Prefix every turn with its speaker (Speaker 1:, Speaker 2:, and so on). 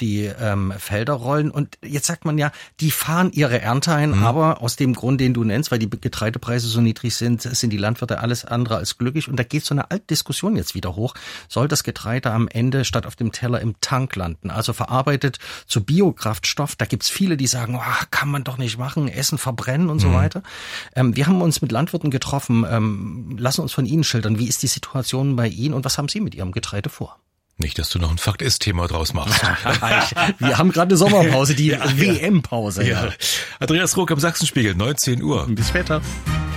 Speaker 1: die Felder rollen. Und jetzt sagt man ja, die fahren ihre Ernte ein, aber aus dem Grund, den du nennst, weil die Getreidepreise so niedrig sind die Landwirte alles andere als glücklich. Und da geht so eine alte Diskussion jetzt wieder hoch. Soll das Getreide am Ende statt auf dem Teller im Tank landen? Also verarbeitet zu Biokraftstoff. Da gibt's viele, die sagen, kann man doch nicht machen, essen, verbrennen und so weiter. Wir haben uns mit Landwirten getroffen. Lassen uns von Ihnen schildern. Wie ist die Situation bei Ihnen und was haben Sie mit Ihrem Getreide vor?
Speaker 2: Nicht, dass du noch ein Fakt-Ist-Thema draus machst.
Speaker 1: Wir haben gerade eine Sommerpause, die WM-Pause.
Speaker 2: Ja. Andreas Ruck am Sachsenspiegel, 19 Uhr.
Speaker 1: Bis später.